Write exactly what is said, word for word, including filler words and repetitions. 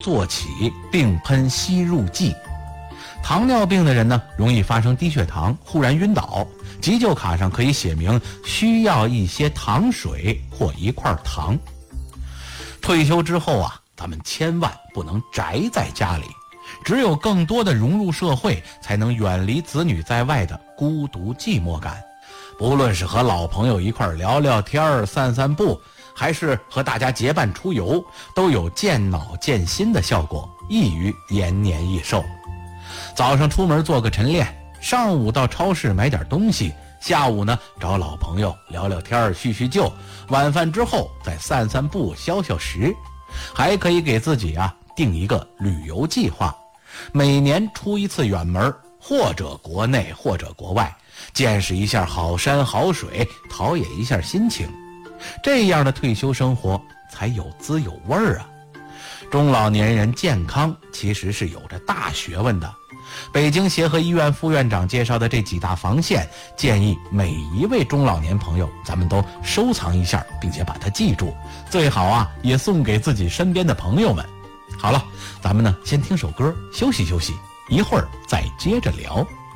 坐起，并喷吸入剂。糖尿病的人呢，容易发生低血糖，忽然晕倒，急救卡上可以写明需要一些糖水或一块糖。退休之后啊，咱们千万不能宅在家里，只有更多的融入社会，才能远离子女在外的孤独寂寞感。不论是和老朋友一块聊聊天、散散步，还是和大家结伴出游，都有健脑健心的效果，易于延年益寿。早上出门做个晨练，上午到超市买点东西，下午呢找老朋友聊聊天叙叙旧，晚饭之后再散散步消消食。还可以给自己啊定一个旅游计划，每年出一次远门，或者国内或者国外，见识一下好山好水，陶冶一下心情。这样的退休生活才有滋有味儿啊！中老年人健康其实是有着大学问的。北京协和医院副院长介绍的这几大防线，建议每一位中老年朋友咱们都收藏一下，并且把它记住，最好啊也送给自己身边的朋友们。好了，咱们呢先听首歌休息休息，一会儿再接着聊。